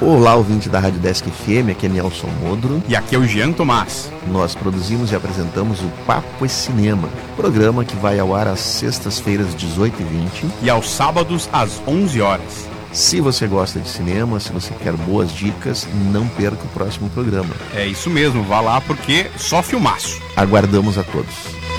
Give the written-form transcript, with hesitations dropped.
Olá, ouvinte da Rádio Desk FM, aqui é Nelson Modro. E aqui é o Jean Tomás. Nós produzimos e apresentamos o Papo é Cinema, programa que vai ao ar às sextas-feiras, 18h20. E aos sábados, às 11 horas. Se você gosta de cinema, se você quer boas dicas, não perca o próximo programa. É isso mesmo, vá lá porque só filmaço. Aguardamos a todos.